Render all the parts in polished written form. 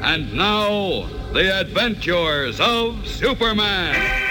And now, the adventures of Superman.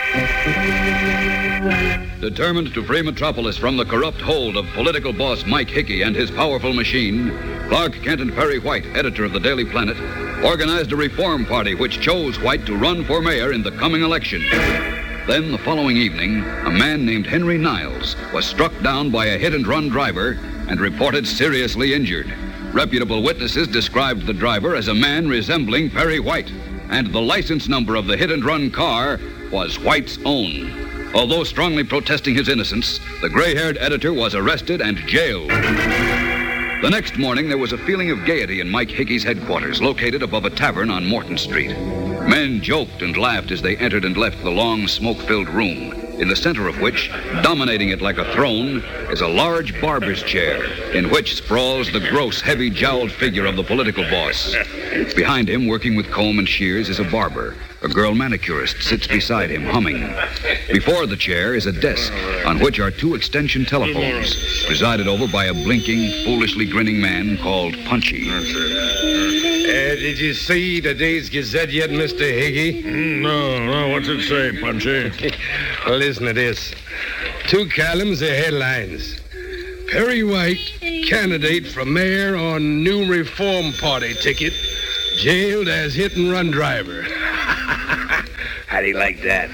Determined to free Metropolis from the corrupt hold of political boss Mike Hickey and his powerful machine, Clark Kent and Perry White, editor of the Daily Planet, organized a reform party which chose White to run for mayor in the coming election. Then, the following evening, a man named Henry Niles was struck down by a hit-and-run driver and reported seriously injured. Reputable witnesses described the driver as a man resembling Perry White, and the license number of the hit-and-run car was White's own. Although strongly protesting his innocence, the gray-haired editor was arrested and jailed. The next morning, there was a feeling of gaiety in Mike Hickey's headquarters, located above a tavern on Morton Street. Men joked and laughed as they entered and left the long, smoke-filled room, in the center of which, dominating it like a throne, is a large barber's chair, in which sprawls the gross, heavy-jowled figure of the political boss. Behind him, working with comb and shears, is a barber. A girl manicurist sits beside him, humming. Before the chair is a desk, on which are two extension telephones, presided over by a blinking, foolishly grinning man called Punchy. Did you see today's Gazette yet, Mr. Hickey? No. What's it say, Punchy? Well, listen to this. 2 columns of headlines. Perry White, candidate for mayor on new Reform Party ticket, jailed as hit-and-run driver. How do you like that?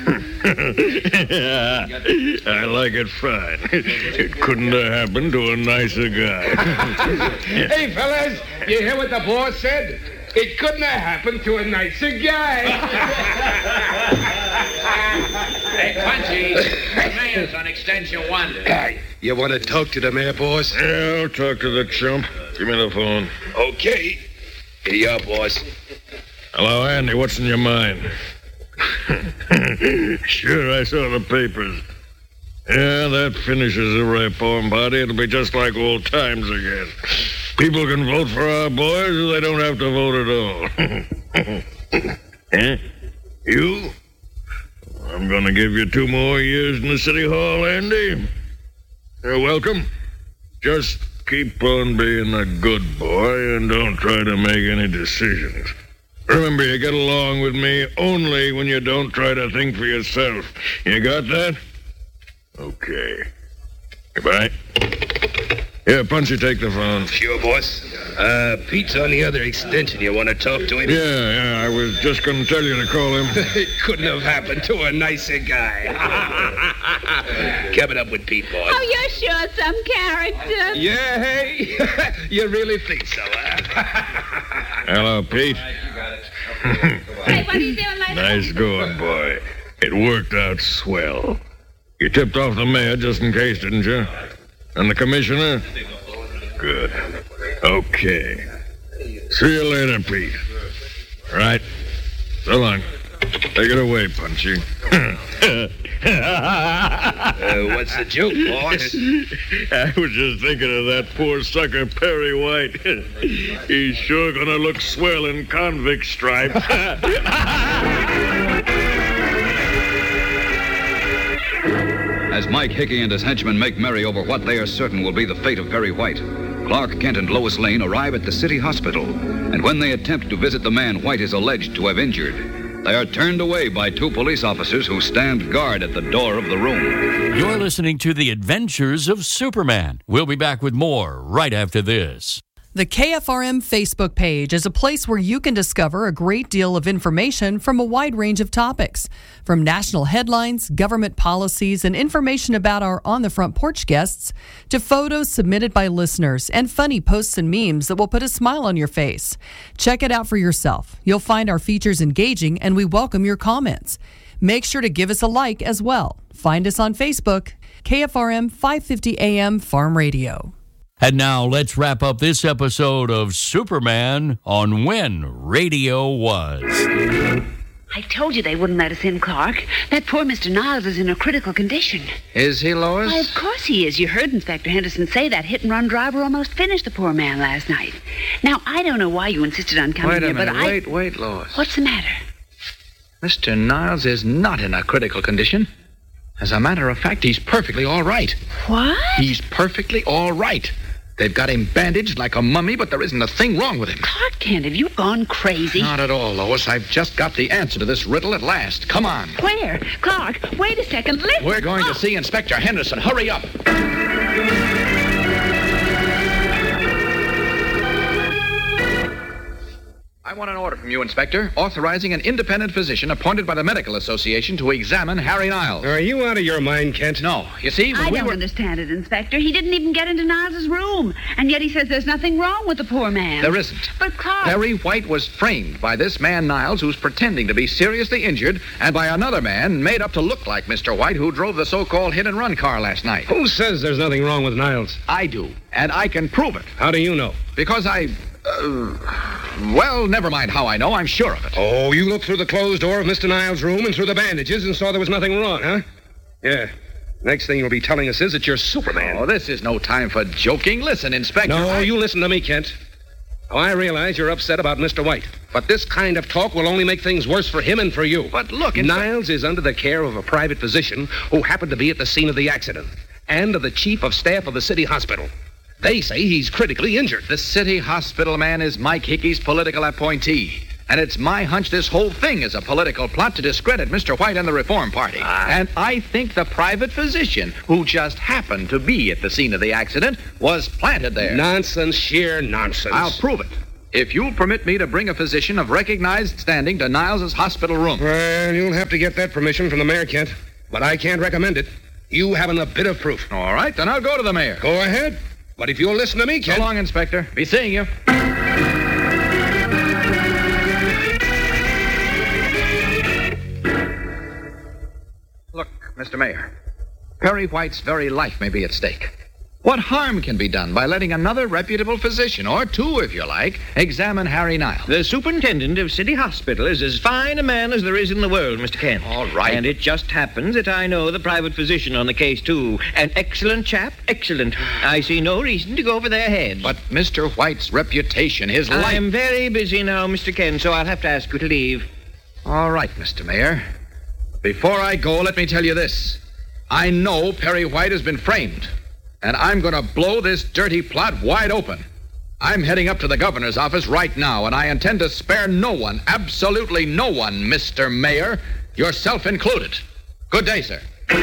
I like it fine. It couldn't have happened to a nicer guy. Hey, fellas, you hear what the boss said? It couldn't have happened to a nicer guy. Hey, Punchy, the mayor's on extension 1. Hey, you want to talk to the mayor, boss? Yeah, I'll talk to the chump. Give me the phone. Okay. Here you are, boss. Hello, Andy. What's in your mind? Sure, I saw the papers. Yeah, that finishes the Reform Party. It'll be just like old times again. People can vote for our boys, or they don't have to vote at all. Eh? You? I'm going to give you 2 more years in the City Hall, Andy. You're welcome. Just keep on being a good boy and don't try to make any decisions. Remember, you get along with me only when you don't try to think for yourself. You got that? Okay. Goodbye. Here, Punchy, take the phone. Sure, boss. Pete's on the other extension. You want to talk to him? Yeah, I was just going to tell you to call him. It couldn't have happened to a nicer guy. Coming up with Pete, boss. Oh, you're sure some character. Yeah, hey. You really think so, huh? Hello, Pete. Hey, what are you doing later? Nice going, boy. It worked out swell. You tipped off the mayor just in case, didn't you? And the commissioner? Good. Okay. See you later, Pete. Right. So long. Take it away, Punchy. What's the joke, boss? I was just thinking of that poor sucker, Perry White. He's sure gonna look swell in convict stripes. As Mike Hickey and his henchmen make merry over what they are certain will be the fate of Perry White, Clark Kent and Lois Lane arrive at the city hospital, and when they attempt to visit the man White is alleged to have injured, they are turned away by 2 police officers who stand guard at the door of the room. You're listening to The Adventures of Superman. We'll be back with more right after this. The KFRM Facebook page is a place where you can discover a great deal of information from a wide range of topics, from national headlines, government policies, and information about our On the Front Porch guests, to photos submitted by listeners and funny posts and memes that will put a smile on your face. Check it out for yourself. You'll find our features engaging, and we welcome your comments. Make sure to give us a like as well. Find us on Facebook, KFRM 550 AM Farm Radio. And now let's wrap up this episode of Superman on When Radio Was. I told you they wouldn't let us in, Clark. That poor Mr. Niles is in a critical condition. Is he, Lois? Why, of course he is. You heard Inspector Henderson say that hit-and-run driver almost finished the poor man last night. Now, I don't know why you insisted on coming here, but Wait, Lois. What's the matter? Mr. Niles is not in a critical condition. As a matter of fact, he's perfectly all right. What? He's perfectly all right. They've got him bandaged like a mummy, but there isn't a thing wrong with him. Clark Kent, have you gone crazy? Not at all, Lois. I've just got the answer to this riddle at last. Come on. Where? Clark, wait a second. Listen. We're going to see Inspector Henderson. Hurry up. I want an order from you, Inspector, authorizing an independent physician appointed by the Medical Association to examine Harry Niles. Are you out of your mind, Kent? No. You see, I don't understand it, Inspector. He didn't even get into Niles' room. And yet he says there's nothing wrong with the poor man. There isn't. But Clark... Perry White was framed by this man Niles, who's pretending to be seriously injured, and by another man made up to look like Mr. White, who drove the so-called hit-and-run car last night. Who says there's nothing wrong with Niles? I do, and I can prove it. How do you know? Because well, never mind how I know. I'm sure of it. Oh, you looked through the closed door of Mr. Niles' room and through the bandages and saw there was nothing wrong, huh? Yeah. Next thing you'll be telling us is that you're Superman. Oh, this is no time for joking. Listen, Inspector. No, you listen to me, Kent. Oh, I realize you're upset about Mr. White, but this kind of talk will only make things worse for him and for you. But look, Niles is under the care of a private physician who happened to be at the scene of the accident and of the chief of staff of the city hospital. They say he's critically injured. The city hospital man is Mike Hickey's political appointee. And it's my hunch this whole thing is a political plot to discredit Mr. White and the Reform Party. And I think the private physician, who just happened to be at the scene of the accident, was planted there. Nonsense, sheer nonsense. I'll prove it. If you'll permit me to bring a physician of recognized standing to Niles' hospital room. Well, you'll have to get that permission from the mayor, Kent. But I can't recommend it. You haven't a bit of proof. All right, then I'll go to the mayor. Go ahead. But if you'll listen to me, Kent... So long, Inspector. Be seeing you. Look, Mr. Mayor, Perry White's very life may be at stake. What harm can be done by letting another reputable physician, or two if you like, examine Harry Niles? The superintendent of City Hospital is as fine a man as there is in the world, Mr. Kent. All right. And it just happens that I know the private physician on the case, too. An excellent chap, excellent. I see no reason to go over their heads. But Mr. White's reputation, his life... I'm very busy now, Mr. Kent, so I'll have to ask you to leave. All right, Mr. Mayor. Before I go, let me tell you this. I know Perry White has been framed. And I'm going to blow this dirty plot wide open. I'm heading up to the governor's office right now, and I intend to spare no one, absolutely no one, Mr. Mayor, yourself included. Good day, sir.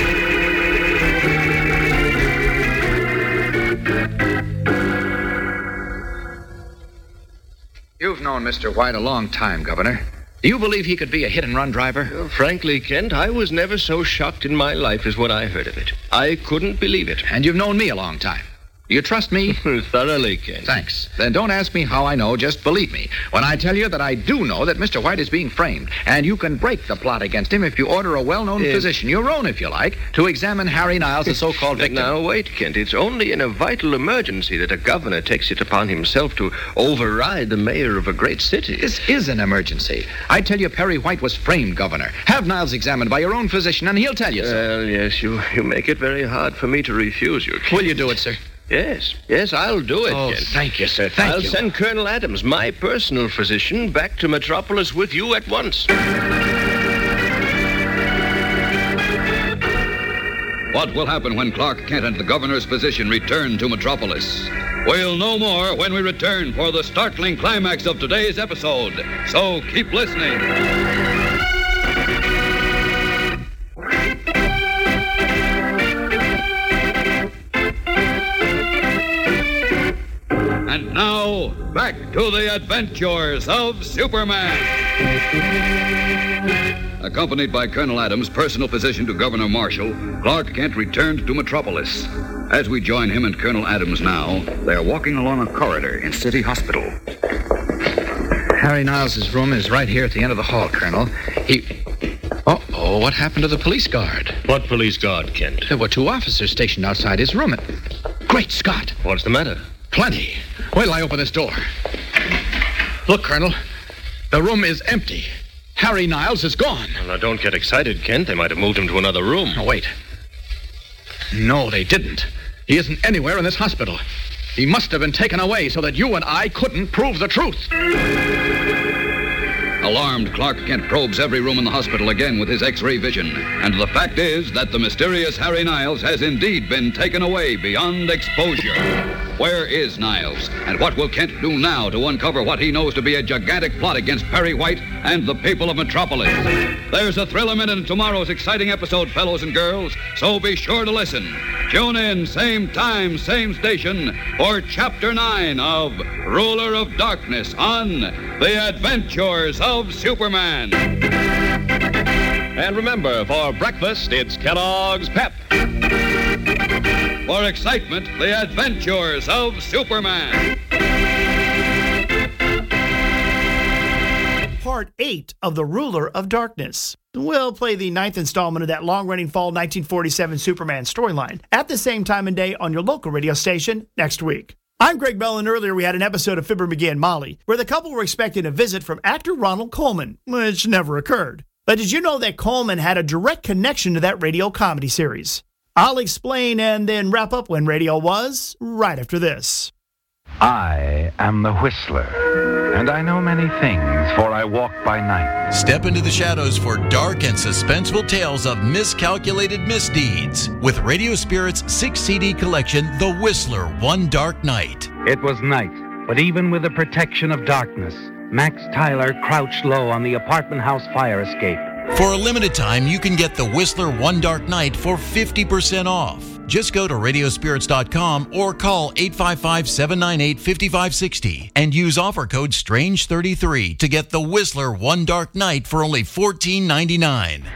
You've known Mr. White a long time, Governor. Do you believe he could be a hit-and-run driver? Frankly, Kent, I was never so shocked in my life as when I heard of it. I couldn't believe it. And you've known me a long time. Do you trust me? Thoroughly, Kent. Thanks. Then don't ask me how I know, just believe me when I tell you that I do know that Mr. White is being framed, and you can break the plot against him if you order a well-known physician, your own if you like, to examine Harry Niles, the so-called victim. Now, wait, Kent. It's only in a vital emergency that a governor takes it upon himself to override the mayor of a great city. This is an emergency. I tell you, Perry White was framed, Governor. Have Niles examined by your own physician, and he'll tell you so. Well, yes, you make it very hard for me to refuse you, Kent. Will you do it, sir? Yes, I'll do it, Oh, Kent. thank you, sir. Thank I'll you. send Colonel Adams, my personal physician, back to Metropolis with you at once. What will happen when Clark Kent and the governor's physician return to Metropolis? We'll know more when we return for the startling climax of today's episode. So keep listening. And now, back to the adventures of Superman. Accompanied by Colonel Adams, personal physician to Governor Marshall, Clark Kent returned to Metropolis. As we join him and Colonel Adams now, they are walking along a corridor in City Hospital. Harry Niles' room is right here at the end of the hall, Colonel. Uh-oh, what happened to the police guard? What police guard, Kent? There were two officers stationed outside his room. Great Scott! What's the matter? Plenty. Wait till I open this door. Look, Colonel. The room is empty. Harry Niles is gone. Well, now, don't get excited, Kent. They might have moved him to another room. Oh, wait. No, they didn't. He isn't anywhere in this hospital. He must have been taken away so that you and I couldn't prove the truth. Alarmed, Clark Kent probes every room in the hospital again with his X-ray vision. And the fact is that the mysterious Harry Niles has indeed been taken away beyond exposure. Where is Niles? And what will Kent do now to uncover what he knows to be a gigantic plot against Perry White and the people of Metropolis? There's a thrill a minute in tomorrow's exciting episode, fellows and girls, so be sure to listen. Tune in, same time, same station, for Chapter 9 of Ruler of Darkness on The Adventures of Superman. And remember, for breakfast, it's Kellogg's Pep. For excitement, The Adventures of Superman. Part 8 of The Ruler of Darkness. We'll play the 9th installment of that long-running fall 1947 Superman storyline at the same time and day on your local radio station next week. I'm Greg Bell, and earlier we had an episode of Fibber, McGee, and Molly where the couple were expecting a visit from actor Ronald Colman, which never occurred. But did you know that Colman had a direct connection to that radio comedy series? I'll explain and then wrap up when radio was right after this. I am the Whistler, and I know many things, for I walk by night. Step into the shadows for dark and suspenseful tales of miscalculated misdeeds with Radio Spirit's 6-CD collection, The Whistler, One Dark Night. It was night, but even with the protection of darkness, Max Tyler crouched low on the apartment house fire escape. For a limited time, you can get The Whistler One Dark Night for 50% off. Just go to radiospirits.com or call 855-798-5560 and use offer code STRANGE33 to get The Whistler One Dark Night for only $14.99.